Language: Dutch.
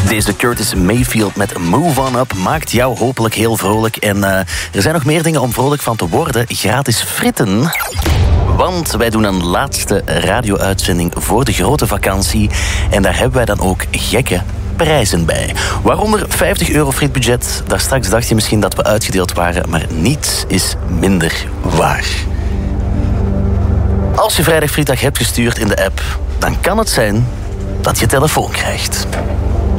Deze Curtis Mayfield met Move On Up maakt jou hopelijk heel vrolijk. En er zijn nog meer dingen om vrolijk van te worden. Gratis fritten. Want wij doen een laatste radio-uitzending voor de grote vakantie. En daar hebben wij dan ook gekke prijzen bij. Waaronder €50 frietbudget. Daar straks dacht je misschien dat we uitgedeeld waren, maar niets is minder waar. Als je vrijdag frietdag hebt gestuurd in de app, dan kan het zijn dat je telefoon krijgt.